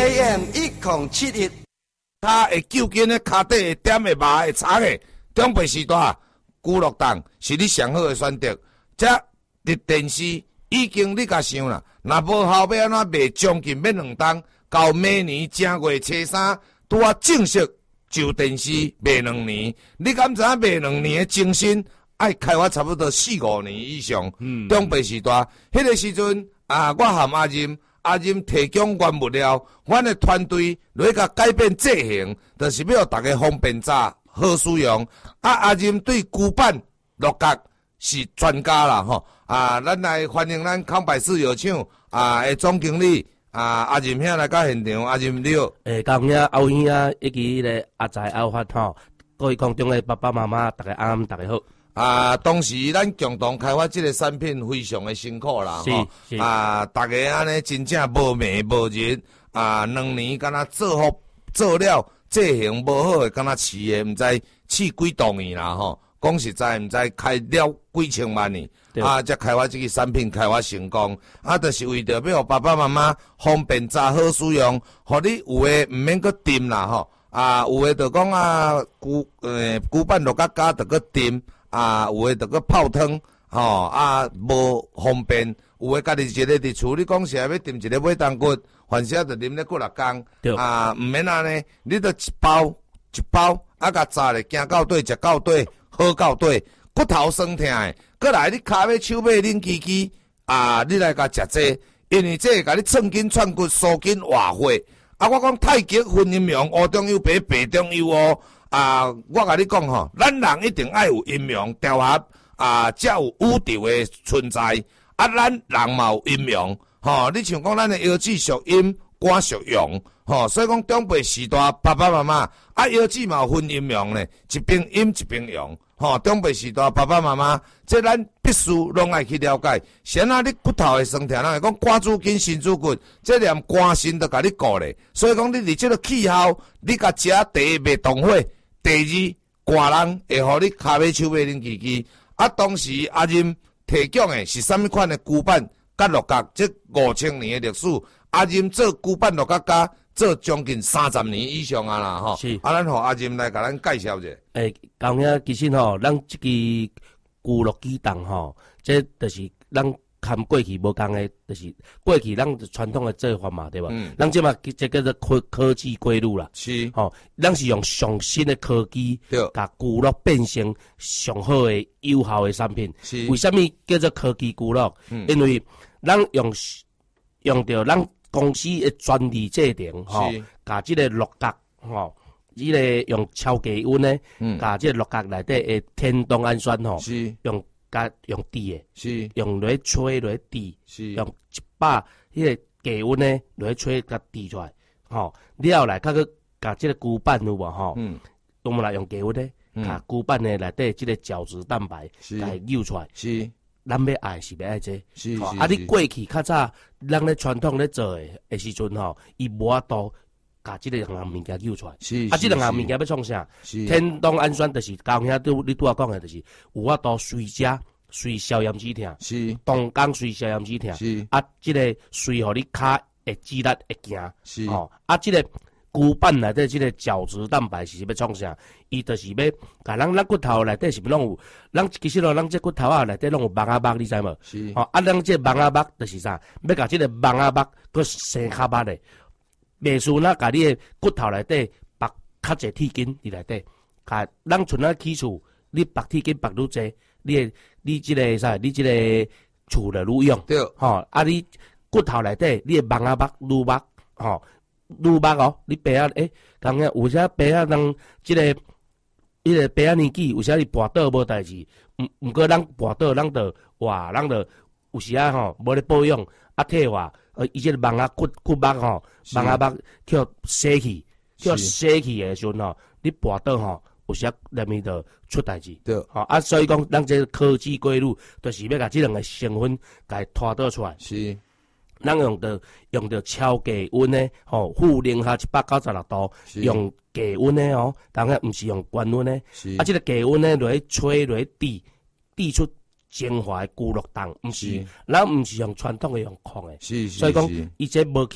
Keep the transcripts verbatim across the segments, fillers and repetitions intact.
A M 一零七一， 他会揪紧的脚底会点的麻会擦的，中北时代孤乐档是你上好的选择。这日电视已经你甲想啦，若无效要安怎卖将近要两档，到明年正月初三拄啊正式就电视卖两年。你敢知影卖两年的精神爱开发差不多四五年以上？嗯，中北时代迄个时阵啊，我和阿任。阿任提供原物料，阮的团队来甲改变制型，就是要大家方便查、好使用。啊，阿任对古板落角是专家啦，吼！啊，咱来欢迎咱康百事药厂啊的总经理啊阿任兄来到现场，阿任你好。 诶，高兄、欧兄啊，以及咧阿财、阿发吼，各位空中的爸爸妈妈，大家安，大家好。 啊，当时咱共同开发这个产品非常的辛苦啦，吼！啊，大家安尼真正无眠无日，啊，两年敢若做好做了制型无好的，敢若饲的，毋知饲几多年啦，吼！讲实在，毋知开了几千万年，啊，才开发这个产品开发成功，啊，就是为着要互爸爸妈妈方便查好使用，互你有诶毋免搁沉啦，吼！啊，有诶就讲啊，古诶古板落甲加着搁沉。啊，有诶，着个泡汤，吼、哦、啊，无方便；有诶，家己一个伫厝，你讲是要炖一个马冬骨，反正着啉咧几六工，啊，毋免安尼，你着一包一包，啊，甲炸咧，行到底，食到底，好到底，骨头酸痛诶，过来你骹尾手尾恁支支，啊，你来甲食这，因为这会甲你寸筋串骨，疏筋活血。啊，我讲太极分阴阳，乌中有白，白中有乌。啊，我甲你讲吼，咱人一定爱有阴阳调和，啊，才有宇宙的存在。啊，咱人嘛有阴阳，吼、哦，你像讲咱的腰子属阴，肝属阳，吼、哦，所以讲长辈时代爸爸妈妈啊，腰子嘛有分阴阳咧，一边阴一边阳，吼、哦，长辈时代爸爸妈妈，这咱必须拢爱去了解。先啊，你骨头会酸痛，人会讲肝主筋，心主骨，这连肝肾都甲你顾咧。所以讲你伫这个气候，你甲食第一袂动火。第二，寒人会互你骹尾手尾恁支支。啊，当时阿任提供的是啥物款的古板甲落角？这五千年的历史，阿任做古板落角家做将近三十年以上啊啦，吼。是。啊，咱互阿任来甲咱介绍者。 诶，高兄，其实吼，咱即个古乐机动吼，这就是咱含过去无共的，就是过去咱传统的做法嘛，对吧？嗯。咱即嘛，这叫做科科技归路啦。是。吼、哦，咱是用上新的科技，对，甲古乐变成上好的、有效的产品。是。为什么叫做科技古乐？嗯。因为咱用用到咱公司的专利制定，吼，甲即个落角，吼，即个用超低温咧，嗯，甲即个落角内底的天冬氨酸，吼，是用。甲用滴诶，是用落去吹落去滴，是用一百迄个低温咧落去吹甲滴出来，吼、哦，了后来甲个甲即个骨板有无吼？嗯，我们来用低温咧，甲骨板诶内底即个角质蛋白甲伊扭出来，是咱要爱是要爱这，是、哦、啊，你过去较早咱咧传统咧做诶诶时阵吼，伊无法度。甲即个两项物件扭出来，是啊，即两项物件要创啥？天冬氨酸就是高兄拄你拄仔讲诶，就是有法度随食随消炎止痛，是冬工随消炎止痛，是啊，即、這个随互你骹诶肌力会行，是哦，啊，即、這个骨板内底即个角质蛋白是要创啥？伊就是要甲咱咱骨头内底是拢有，咱其实咯，咱这骨头啊内底拢有芒仔肉，你知无？是哦，啊，咱这芒仔肉就是啥？要甲即个芒仔肉搁生较捌诶。袂输那甲你诶骨头内底绑较侪铁筋伫内底，甲咱像咱起厝，你绑铁筋绑愈侪，你诶你即、這个啥？你即个厝就愈用。对，吼、哦、啊！你骨头内底你诶芒仔肉愈肉，吼愈肉哦。你爸仔诶，讲个有些爸仔人即、這个迄个爸仔年纪，有时你跋倒无代志，毋毋过咱跋倒，咱着哇，咱着有时啊吼无咧保养，啊退化。呃，伊即个芒仔骨骨肉吼，芒仔肉叫洗去，叫洗去诶时阵吼，你跋倒吼，有时内面就出代志。对，吼啊，所以讲，咱这科技规律，就是要甲即两个成分甲伊拖倒出来。是，咱用着用着超低温诶，吼，负零下一百九十六度，用低温诶哦，当然毋是用高温诶。是，啊，即、這个低温诶落去吹落去滴，滴出。精华的骨乐冻，毋是，咱毋是用传统的用控的，是是所以讲，伊这无去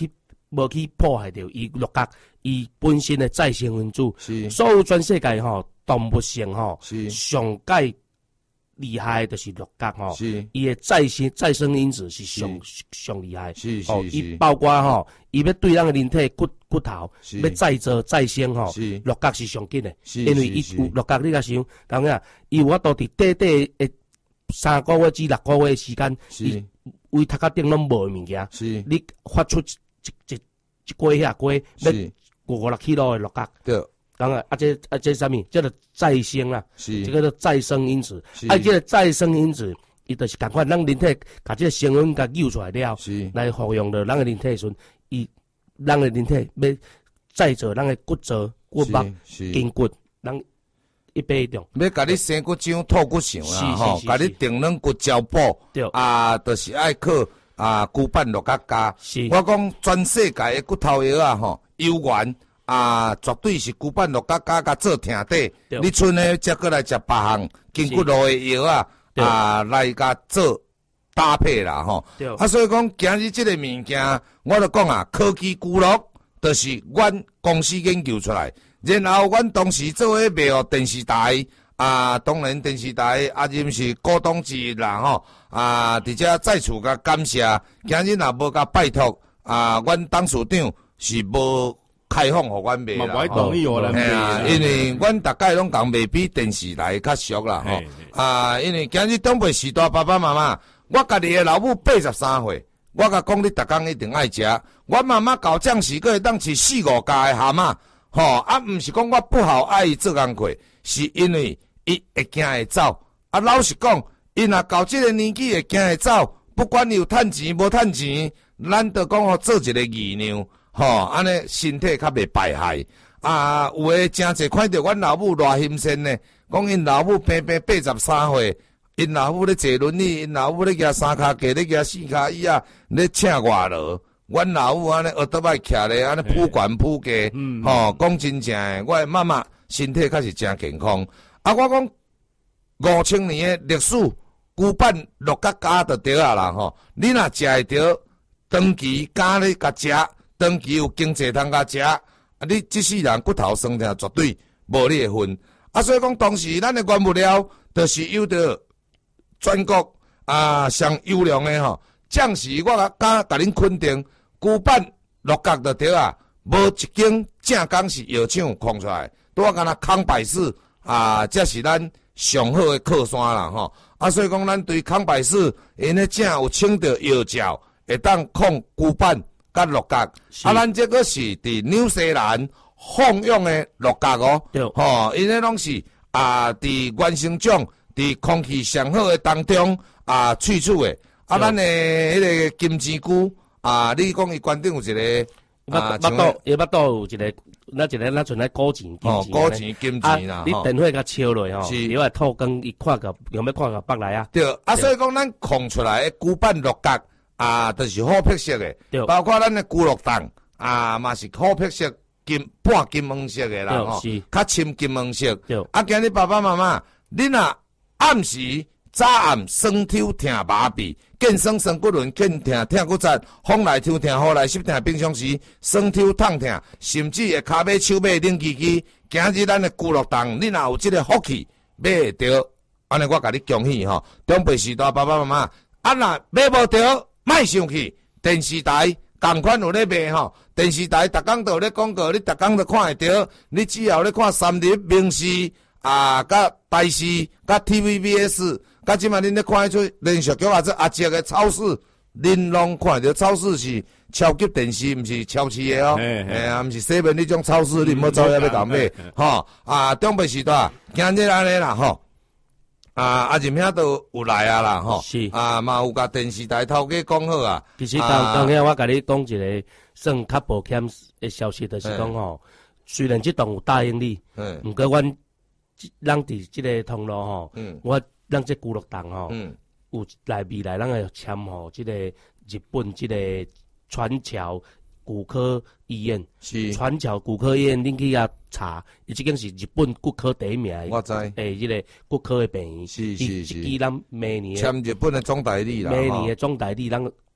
无去破坏掉伊鹿角伊本身的再生因子。 是， 所有全世界吼动物性吼， 是上介厉害的就是鹿角吼， 是， 伊的再生再生因子是上上厉害。 是是哦， 是， 伊包括吼，伊要对咱的人体骨骨头是要再造再生吼， 是鹿角是上紧的， 是因为伊是有鹿角，你甲想，当然伊有法度伫短短的三个月至六个月的时间，伊胃头壳顶拢无的物件， 是， 你发出一一一锅遐锅要是五六 kilo 的鹿角， 对， 当然啊这啊这啥物，叫做再生啦， 是， 这个叫再生因子， 是啊这个再生因子，伊就是赶快咱人体把这个成分甲扭出来了， 是， 来服用到咱的人体时阵，伊咱的人体要再造咱的骨质、骨膜、筋骨，咱一百种。 要甲你生骨浆、吐骨想啦，吼，甲你定软骨胶补， 对， 啊，就是爱靠啊骨板鹿角加。 是， 我讲全世界的骨头药啊，吼，有源啊，绝对是骨板鹿角加甲做挺底。你剩的则过来食别项筋骨路的药啊，啊来甲做搭配啦，吼。啊，所以讲今日即个物件，我就讲啊，科技骨肉就是阮公司研究出来。然后，阮当时做伙卖互电视台啊，当然电视台啊，仍是股东之一啦吼啊，伫遮再次甲感谢，今日若无甲拜托啊，阮董事长是无开放互阮卖啦。 嘛，同意我来卖啊，因为阮大概拢讲卖比电视台较俗啦吼啊，因为今日长辈时代爸爸妈妈，我家己的老母八十三岁，我甲讲你逐工一定爱食，阮妈妈搞酱时个会当饲四五家的蛤蟆。吼、哦、啊，毋是讲我不好爱伊做工课，是因为伊会惊会走。啊，老实讲，伊若到即个年纪会惊会走，不管伊有趁钱无趁钱，咱都讲吼做一个姨娘，吼、哦，安尼身体较袂败害。啊，有诶真侪看到阮老母偌心酸呢，讲因老母平平八十三岁，因老母咧坐轮椅，因老母咧举三骹架，咧举四骹椅啊，咧请外劳。阮老母安尼学倒摆徛咧，安尼铺悬铺低，吼，讲真正诶，我诶妈妈身体确实真健康。啊，我讲五千年诶历史，骨板鹿角加就对啊啦吼。你若食会着，长期加咧甲食，长期有经济通甲食，啊，你即世人骨头酸痛绝对无你诶份。啊，所以讲当时咱诶原物料，就是有着全国啊上优良诶吼。暂时我甲甲甲恁肯定。骨板鹿角就对啊，无一间正港是药厂空出来，拄啊敢若康百氏啊，这是咱上好的靠山啦吼。啊，所以讲咱对康百氏因迄正有请到药教，会当抗骨板甲鹿角。啊，咱这个是伫纽西兰放养的鹿角哦，吼，因迄拢是啊，伫原生种伫空气上好的当中啊萃取的。啊，咱的迄个金针菇。啊！你讲伊关顶有一个啊，巴肚伊巴肚有一个，那一个咱存在古钱金钱，古钱金钱啦。 你电火甲烧落吼，伊话透光，伊看个用要看个北来啊。 对，啊，所以讲咱控出来骨板鹿角啊，都是好配色的，包括咱的骨鹿蛋啊，嘛是好配色金半金黄色的啦吼，较深金黄色。啊，今日爸爸妈妈，你若暗时。早暗酸抽疼麻痹，见酸酸骨轮，见疼疼骨节，风来抽疼，雨来湿疼，平常时酸抽痛疼，甚至会骹尾手尾冷叽叽。今日咱的骨碌动，你若有这个福气买着，安尼我甲你恭喜吼！长辈时代爸爸妈妈，啊若买无着，莫生气。电视台同款有咧卖吼，电视台逐工都有咧广告，你逐工都看会着。你只要咧看三立、明视啊，甲台视、甲 T V B S。甲即摆恁咧看出连续剧或者阿叔的超市，恁拢看着超市是超级电视，毋是超市的哦。哎啊，毋是西门迄种超市，你毋好走遐要共买。吼啊，长辈时代，今日安尼啦吼。啊，阿任遐都有来啊啦吼。 是啊，嘛有甲电视台头家讲好啊。 其实当当下我甲你讲一个算较保险的消息，就是讲吼，虽然即栋有答应你，嗯，毋过阮咱伫即个通路吼，嗯，我。咱这骨碌档吼，嗯、有来未来，咱会签吼，即个日本即个川桥骨科医院，是川桥骨科医院，恁去遐查，伊即间是日本骨科第一名的， 我知， 诶，即、这个骨科的病院， 是是是， 伊咱明年签日本的总代理啦， 明年的总代理，咱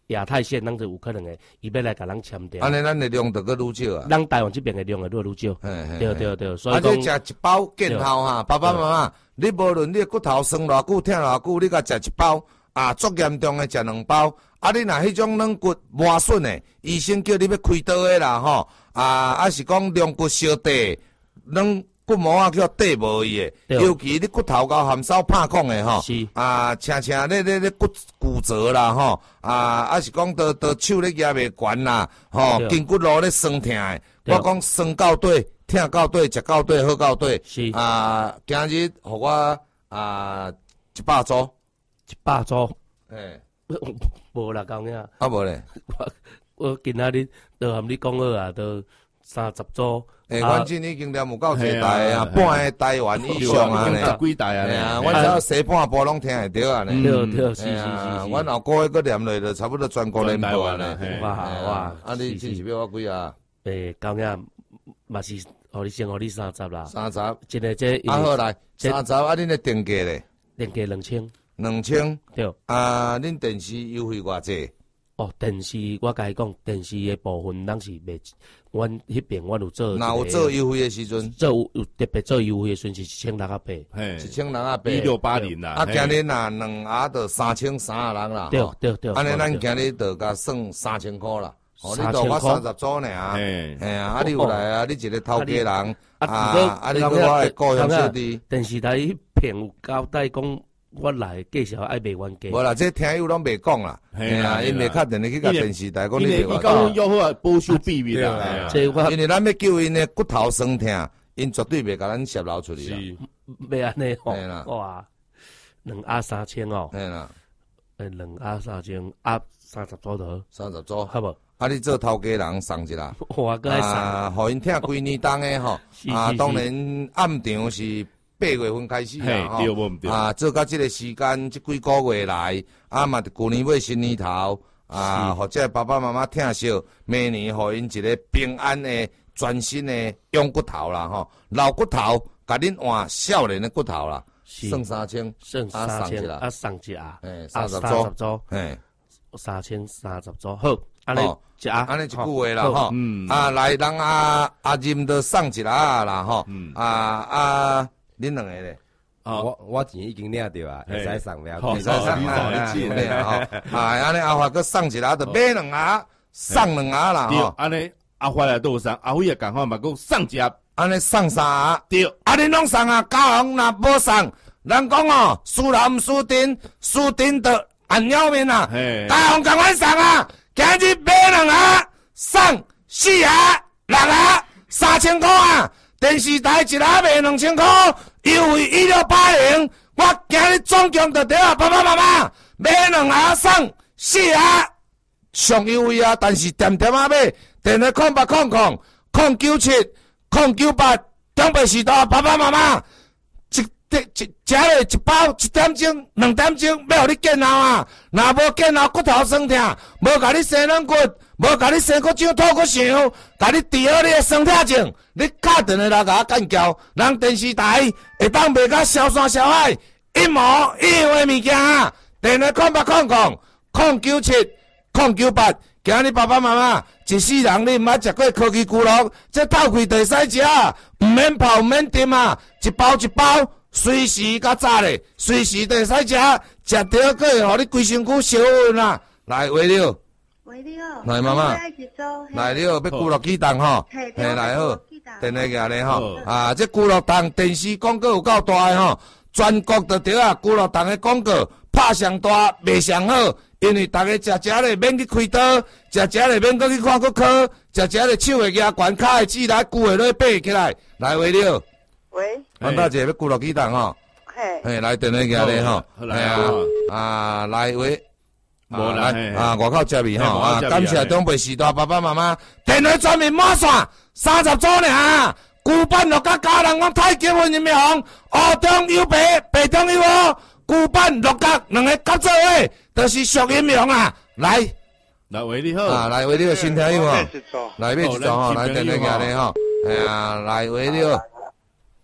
亚太线，咱就有可能会伊要来甲咱签订。 安尼咱的量就搁愈少啊。 咱台湾这边的量会愈愈少。对对对，所以讲。啊，你食一包见效哈，爸爸妈妈，你无论你骨头酸偌久、疼偌久，你甲食一包啊，足严重的食两包。啊，你若迄种软骨磨损的，医生叫你要开刀的啦吼，啊，啊是讲软骨烧地，软骨膜啊叫底无伊的，尤其你骨头高含少拍孔的吼，啊，常常咧咧咧骨骨折啦吼，啊，啊是讲倒倒手咧举袂悬啦，吼，筋骨路咧酸疼的，我讲酸到底，疼到底，食到底，好到底，啊，今日互我啊一百组， 一百组， 诶。 无啦，讲呀。 啊无咧， 我我今仔日都含你讲好啊，都三十组。 诶，阮今已经念有够侪台啊，半个台湾以上啊呢。 十几台啊呢。 阮只要西半部拢听会着啊呢。 对对，是是是。 阮后个月佫念落就差不多全国连播啊呢。 哇哇！ 啊，你真是要我几啊？ 诶，讲呀，嘛是，互你先互你三十啦。 三十。 一个这。 啊好来，三十啊，恁的定价咧？ 定价两千。 两千， 对。 啊，恁电视优惠偌济？ 哦，电视我甲伊讲，电视的部分咱是袂，阮迄边阮有做。 若有做优惠的时阵， 做有有特别做优惠的时阵是一千六百八， 一千六百八， 一六八零啦。 啊，今日若两下就三千三个人啦。 对对对。 安尼咱今日就甲算三千块啦。三千块。三十组尔，嘿啊，啊你有来啊？你一个头家人啊，啊你搁我的故乡小弟。 电视台片有交代讲。我来介绍爱卖冤家。 无啦，这听友拢袂讲啦，嘿啊，因为确定你去甲电视台讲你袂话。讲要好啊，保守秘密啦。 这我因为咱要救因的骨头酸疼，因绝对袂甲咱泄露出去啦。 袂安尼吼，哇，两鸭三千哦。 嘿啦， 诶，两鸭三千，鸭三十组头。 三十组， 好无？ 啊，你做头家人送一啦。 我搁爱送。 啊，互因听规年冬的吼。啊，当然暗场是。八月份开始啦，吼啊，做到这个时间，这几个月来，啊嘛，旧年尾新年头，啊，或者爸爸妈妈疼惜，明年互因一个平安的、全新的用骨头啦，吼，老骨头，甲恁换少年的骨头啦，剩三千， 剩三千，啊，送一啊， 诶，三十组， 诶， 三千三十组，好，安尼一啊， 安尼一句话啦，吼，啊，来，人阿阿任都送一啊啦，吼，啊啊。恁两个咧， 我我钱已经领着啊，会使送了， 会使送啊，对啊，吼，啊，安尼阿华佮送一下，就买两下，送两下啦，吼， 安尼阿华来都送，阿辉也共款嘛，佮送一下， 安尼送三下， 对， 啊，恁拢送啊，高雄若无送，人讲哦，输人毋输阵，输阵就按要面啊，高雄共款送啊，今日买两下，送四下，六下，三千块啊。电视台一下卖两千块，优惠一六八零。我今日总共就对啊，爸爸妈妈买两下送四下，上优惠啊！但是点点啊买，电话空八空空空九七空九八，中北时代爸爸妈妈一一一食了一包一点钟、两点钟，要互你见效啊！若无见效，骨头酸痛，无甲你生软骨。无甲你生骨掌吐骨想，甲你治好你的酸痛症，你敲电话来甲我干交，人电视台会当卖甲烧山烧海，一模一样的物件啊！电话空八空空空九七空九八，今日爸爸妈妈一世人你毋捌食过科技咕噜，这透开就使食，毋免泡毋免炖啊，一包一包，随时甲早咧，随时就使食，食着可会互你规身躯烧稳啊！来，话了。 喂，你好， 来妈妈，来你好，要咕噜鸡蛋吼，嘿，来好，电话举咧吼，啊，这咕噜蛋电视广告有够大诶吼，全国都对啊，咕噜蛋诶广告拍上大，卖上好，因为大家食食咧免去开刀，食食咧免搁去看骨科，食食咧手会举悬，脚会指来，骨会落爬起来，来喂你好， 喂， 阮大姐要咕噜鸡蛋吼， 嘿， 嘿，来电话举咧吼， 来啊，啊，来喂。 无来啊！外口接面吼啊！感谢中北时代爸爸妈妈，电话专门满线三十组尔，旧版六甲家人，我太结婚人民红，黑中有白，白中有黑，旧版六甲两个合做伙，就是属英雄啊！来， 来喂你好啊！来喂你好，新听友吼，来买一组吼，来电话举咧吼，哎呀，来喂你好，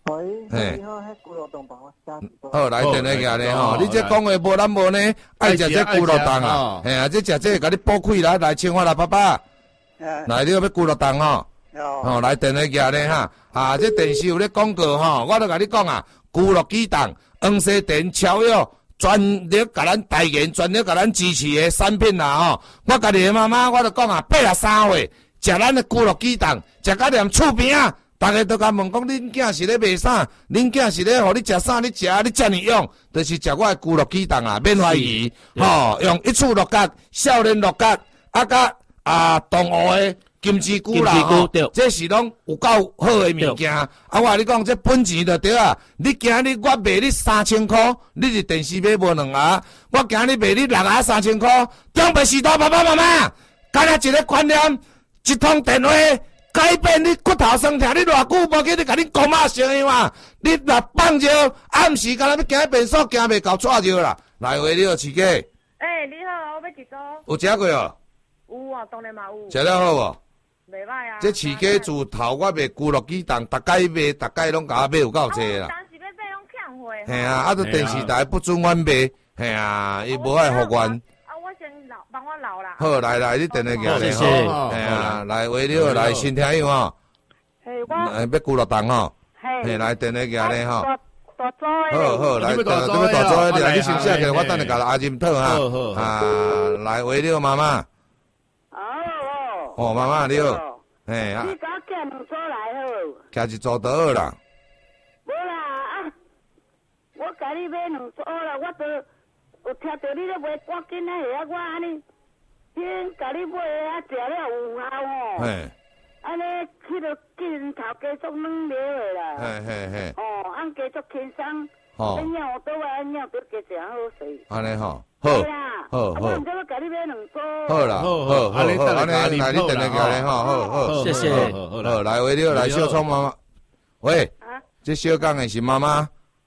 喂，你好，迄骨肉冻帮我写一个。 好，来电话举咧吼，你这讲话无咱无呢，爱食这骨肉冻啊，嘿啊，这食这甲你补气来，来青花来爸爸，来你要骨肉冻吼，吼来电话举咧哈，啊，这电视有咧广告吼，我都甲你讲啊，骨肉鸡冻，黄西田超药。全力甲咱代言，全力甲咱支持的产品啦吼！我家己的妈妈，我就讲啊，八十三岁，食咱的咕噜鸡蛋，食甲连厝边啊，大家都甲问讲，恁囝是咧卖啥？恁囝是咧互你食啥？你食啊，你遮尔用，就是食我的咕噜鸡蛋啊，免怀疑，吼，用一次落角，少年落角，啊甲啊动物的。金针菇啦，吼，这是拢有够好的物件。啊，我甲你讲，这本钱就对啊。你今日我卖你三千块，你是电视买无两盒，我今日卖你六盒三千块。长辈时代爸爸妈妈，干那一个观念，一通电话改变你骨头酸痛，你偌久无去你甲你公妈生样啊？你若放尿暗时，敢若要行便所行袂到错尿啦。来回你好，饲鸡。 诶，你好，我要一组。 有食过哦？ 有啊，当然嘛有。 食了好无？ 袂歹啊！ 这饲鸡自头我卖咕噜鸡蛋，逐届卖，逐届拢甲我买有够济啦。 当时要买拢欠货。 嘿啊，啊，都电视台不准阮卖，嘿啊，伊无爱互阮。 啊，我先留，帮我留啦。 好，来来，你等下行咧吼。嘿啊，来为了来新听友吼。 嘿，我。 要咕噜蛋吼。嘿，来等下行咧吼。 大组诶。 好好，来，这边大组诶，来你先写起来，我等下甲阿金讨哈。好好。啊，来为了妈妈。哦，妈妈你好，嘿啊！ 你甲我寄两组来好。 寄一组就好啦。 无啦啊！我甲你买两组啦，我都有听到你咧卖，赶紧啊下啊！我安尼先甲你买啊，食了有效哦。嘿。安尼去到镜头加速软了的啦。嘿嘿嘿。哦，按加速轻松。哦。恁鸟倒来，恁鸟倒加食好势。 安尼吼。好，好，好，好啦，好好好，安尼安尼，来你等下过来吼，好好， 谢谢， 好，来为了来小聪妈妈，喂，这小讲的是妈妈，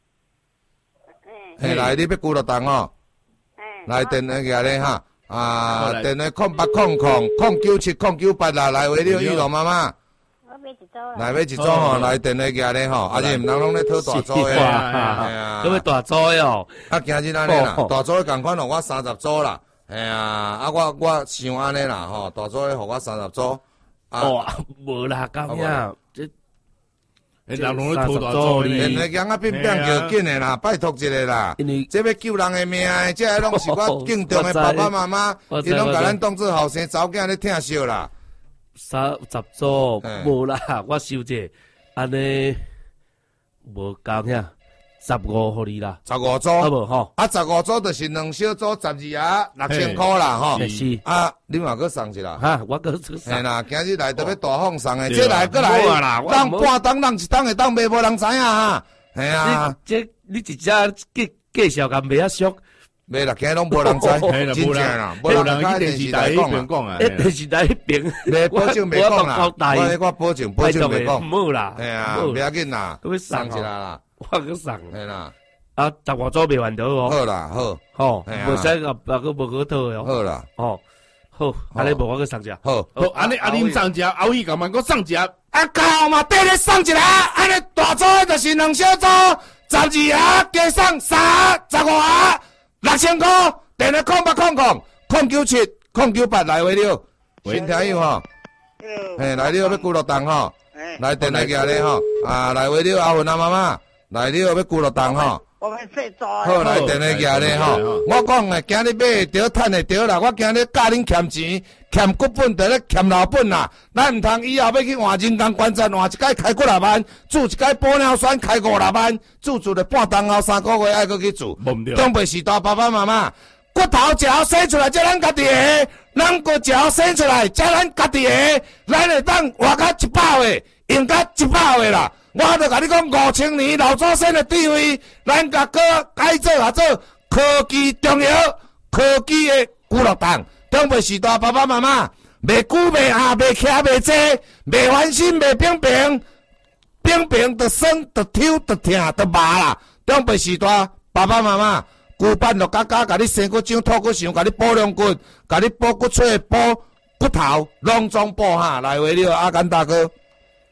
嘿，来你要咕噜蛋哦，来电话过来哈，啊，电话空八空空空九七空九八啦，来为了玉龙妈妈。来买一组吼，来电话过来吼，啊是毋通拢咧讨大组诶， 哎呀，咁要大组诶哦。 啊，今日安尼啦，大组诶共款互我三十组啦，哎呀，啊我我想安尼啦吼，大组诶互我三十组。 哦，无啦，咁样，这， 人拢咧讨大组咧。 电话讲啊，变变叫紧诶啦，拜托一下啦。因为这要救人诶命诶，这拢是我敬重诶爸爸妈妈，伊拢甲咱当做后生查某囝咧疼惜啦。 三十组无啦，我收者安尼无共呀，十五互你啦， 十五组， 好无吼？ 啊，十五组就是两小组，十二啊，六千块啦吼。 是啊，你嘛搁送一啦？ 哈，我搁送。 嘿啦，今日来特别大放送诶，这来搁来，当半当当一当会当卖，无人知影哈。系啊， 这你一只介介绍甲卖啊俗。 袂啦，今日拢无人知，真正啦，无人喺电视台讲啊， 电视台迄边， 你保证袂讲啦，我我保证保证袂讲， 唔好啦， 系啊，不要紧啦， 咁送起来啦， 我去送， 系啦， 啊，十五组卖完到哦， 好啦，好， 好，无使个别个无个套哦， 好啦， 哦，好，安尼无我去送只， 好， 好，安尼阿恁送只，后伊甲万我送只， 啊靠嘛，得咧送一个，安尼大组就是两小组，十二盒加送三十五盒。六千块，电话空八空空空九七空九八来回了，新听友吼，嘿来了要咕噜蛋吼，来电话过来吼，啊来回了阿文阿妈妈，来了要咕噜蛋吼， 我们说做好来电话过来吼，我讲诶，今日买会着趁会着啦，我今日教恁欠钱，欠股本得咧欠老本啦，咱毋通以后要去换人工关节，换一届开几十万，住一届玻尿酸开五十万，住住咧半冬后三个月爱搁去住，长辈时代爸爸妈妈，骨头只要生出来，才咱家己个，咱骨只要生出来，才咱家己个，咱会当活到一百岁，用到一百岁啦。我著甲你讲，五千年老祖先的智慧，咱甲个改做啊做科技重要，科技的娱乐档。长辈时代爸爸妈妈，袂久袂下，袂徛袂坐，袂烦心，袂平平，平平就酸，就抽，就痛，就麻啦。长辈时代爸爸妈妈，旧板落甲甲，甲你生骨掌，吐骨肠，甲你补两骨，甲你补骨髓，补骨头，拢总补哈。来话了，阿甘大哥。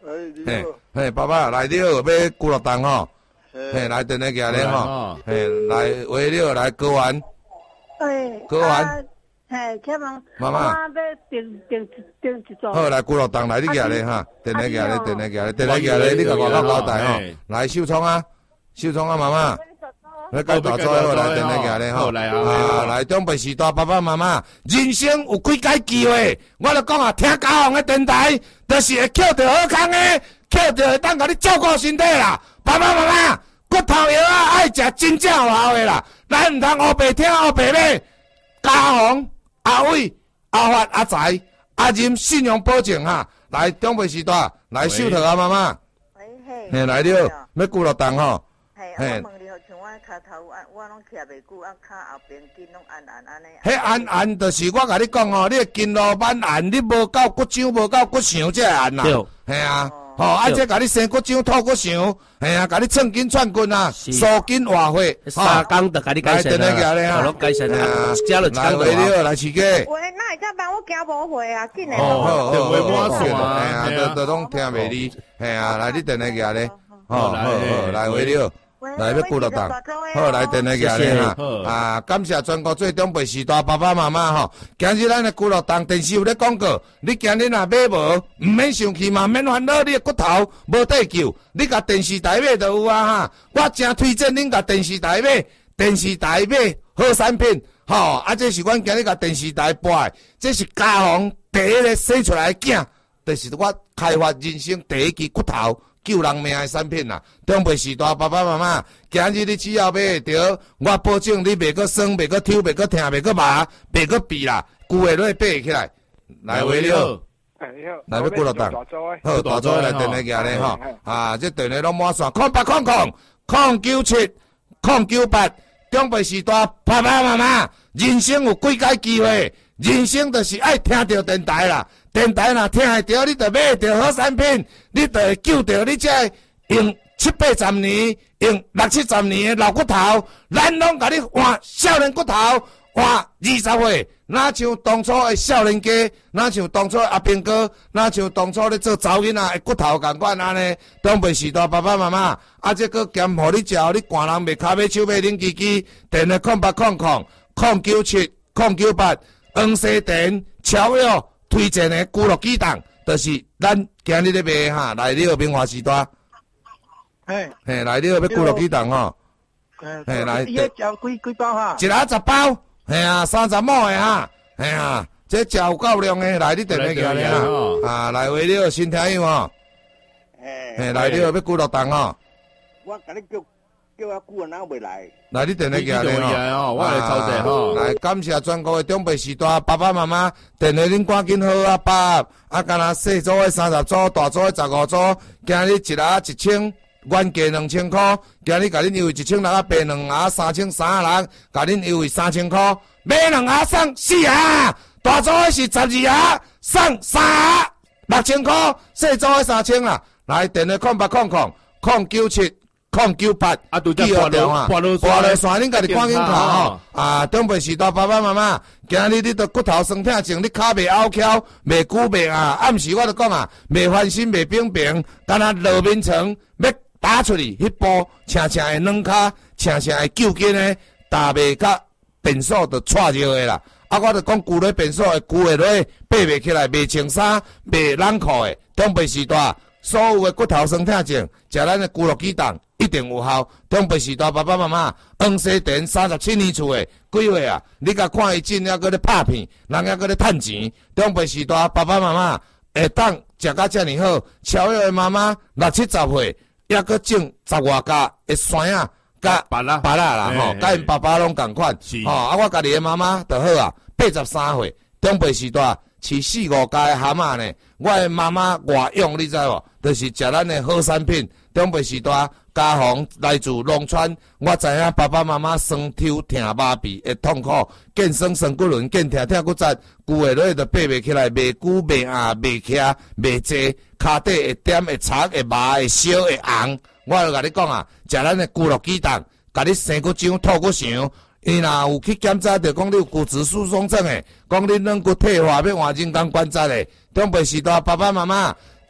嘿，嘿，爸爸来了，要骨肉冻吼，嘿，来电话寄来吼，嘿，来围了来割完， 哎， 割完， 嘿，请问妈妈， 要订订订一组。 好，来骨肉冻来你寄来哈，电话寄来，电话寄来，电话寄来，你甲外口交代吼，来秀聪啊，秀聪啊，妈妈。来搞大作好来，电话寄来吼，啊，来中北时代爸爸妈妈，人生有几解机会？我就讲啊，听家宏的电台，就是会捡到好康的，捡到会当甲你照顾身体啦。爸爸妈妈，骨头药啊，爱食真正有效的啦，咱唔通黑白听黑白买。家宏、阿伟、阿发、阿财、阿任信用保证哈，来中北时代，来秀头啊妈妈， 喂嘿， 嘿来了，要骨肉冻吼， 嘿。脚头我我拢徛袂久，啊，脚后边筋拢按按安尼。 迄按按就是我甲你讲吼，你筋路慢按，你无够骨掌，无够骨肠才会按啦。对，嘿啊，吼，啊，这甲你生骨掌、吐骨肠，嘿啊，甲你寸筋串棍啊，疏筋活血， 三工就甲你改善啦，拢改善啦，加了来回了，来饲鸡。 喂，那会才帮我行无会啊，紧诶。 哦，好，好，好，嘿啊，都都拢听袂哩，嘿啊，来你电话寄咧，好，好，好，来回了。来要顾到档，好来电话寄来哈，啊感谢全国最中北时代爸爸妈妈吼，今日咱的顾到档电视有咧广告，你今日若买无，唔免生气嘛，免烦恼，你的骨头无得救，你甲电视台买就有啊哈，我真推荐恁甲电视台买，电视台买好产品，吼啊这是阮今日甲电视台播的，这是家宏第一个生出来的囝，就是我开发人生第一支骨头。救人命的产品啦，中北时代爸爸妈妈，今日你只要买得，我保证你袂阁酸，袂阁抽，袂阁疼，袂阁麻，袂阁闭啦，旧的都会爬起来。来回了，来要骨肉冻，好大组来电话寄咧吼，啊，这电话拢满线，空八空空，空九七，空九八，中北时代爸爸妈妈，人生有几解机会？人生就是爱听到电台啦，电台若听会到，你就买到好产品，你就会救到你这用七八十年、用六七十年的老骨头，咱拢甲你换少年骨头，换二十岁，哪像当初的少年家，哪像当初的阿兵哥，哪像当初咧做查某囡仔的骨头共款安尼，当袂时代爸爸妈妈，啊，这个兼互你食，你寒人袂骹尾手尾冷叽叽，电话空八空空空九七空九八。黄西田超药推荐的骨肉鸡蛋，就是咱今日咧卖哈，来了明华时代， 嘿， 嘿，来了要骨肉鸡蛋吼， 嘿，来，伊迄食几几包哈？ 一盒十包，嘿啊，三十亩的哈，嘿啊，这食有够量的，来你电话寄来哈，啊，来为了新听友吼，嘿，来了要骨肉蛋吼， 我甲你叫叫啊久啊，哪袂来？ 来，你电话寄来吼，我来操作吼。 来，感谢全国的中北时代爸爸妈妈，电话恁赶紧好啊，爸，啊，敢若细组的三十组，大组的十五组，今日一盒一千，原价两千块，今日甲恁优惠一千六啊八两盒，三千三啊六，甲恁优惠三千块，买两盒送四盒，大组的是十二盒，送三盒，六千块，细组的三千啦。来，电话空八空空空九七。空九八啊，记好条啊，挂落线，恁家己赶紧卡吼。啊，中北时代爸爸妈妈，今日你都骨头酸痛症，你骹袂拗翘，袂久袂啊。暗时我就讲啊，袂翻身，袂平平，敢若路面层要打出去，迄步轻轻的软骹，轻轻的揪筋的，打袂甲变数就错着的啦。啊，我就讲旧咧变数的旧的落爬袂起来，袂穿衫，袂冷裤的，中北时代所有的骨头酸痛症，食咱的骨肉鸡蛋。一定有效。中北时代爸爸妈妈，黄西田三十七年厝的几岁啊？你甲看伊真还搁咧拍片，人还搁咧趁钱。中北时代爸爸妈妈会当食甲遮尔好，超越的妈妈六七十岁，还搁种十外家的山啊，甲巴拉巴拉啦吼，甲因爸爸拢共款。吼，啊我家己的妈妈就好啊，八十三岁。中北时代饲四五家的蛤蟆呢，我的妈妈外用，你知无？就是食咱的好产品。中北时代家宏来自农村，我知影爸爸妈妈酸抽疼麻痹的痛苦，健酸酸骨轮，健疼疼骨折，旧的落就爬袂起来，袂久袂硬，袂徛袂坐，骹底会点会擦会麻会烧会红。我就甲你讲啊，食咱的骨肉鸡蛋，甲你生骨肠、吐骨肠。伊若有去检查，就讲你有骨质疏松症诶，讲你软骨退化要换人工关节诶。中北时代爸爸妈妈。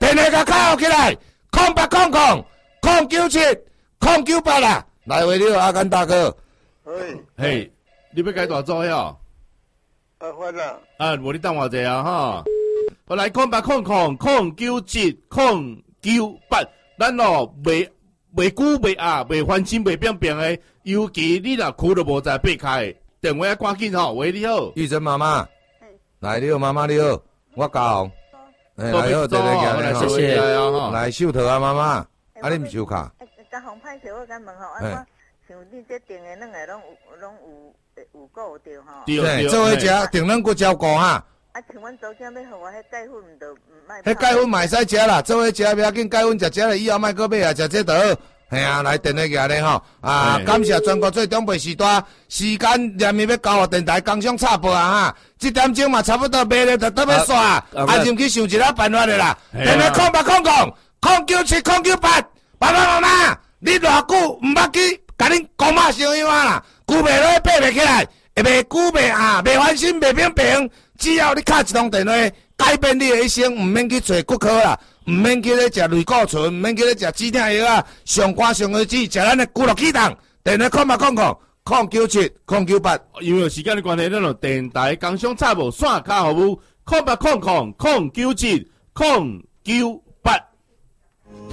电话甲卡号起来，空八空空空九七空九八啦。来回你阿甘大哥。 嘿， 嘿，你要改大组呀？ 啊，翻啦。 啊，无你等我一下啊哈。我来空八空空空九七空九八，咱哦袂袂久袂压，袂翻新袂变变的，尤其你若哭都无在避开，电话赶紧吼，喂你好， 玉珍妈妈，来你好，妈妈你好，我嘉宏，哎，来好，电话来谢谢， 来秀桃啊妈妈，啊你毋收卡？ 嘉宏歹势，我甲问吼，啊我像你这订的两个拢有拢有有够着吼。 对，做伙食订两骨照顾哈。 啊，请问昨天要互我迄钙粉毋着毋卖？ 迄钙粉嘛会使食啦，做伙食不要紧，钙粉食食了以后莫搁买啊，食这就好。嘿啊，来电话举咧吼，啊，感谢全国最中部时段时间连日要交互电台工商插播啊哈，这点钟嘛差不多卖了，就倒要煞，啊，就去想一个办法的啦。电话空八空空空九七空九八，爸爸妈妈，你偌久毋捌去甲恁公妈烧香啊啦，久袂落爬袂起来，会袂久袂啊，袂翻身袂平平。只要你敲一通电话，改变你的一生，毋免去找骨科啦，毋免去咧食类固醇，毋免去咧食止痛药啊，上肝上血脂，食咱的骨肉气动。电话空八空空空九七空九八。 因为时间的关系，咱就电台工商插播线卡服务空八空空空九七空九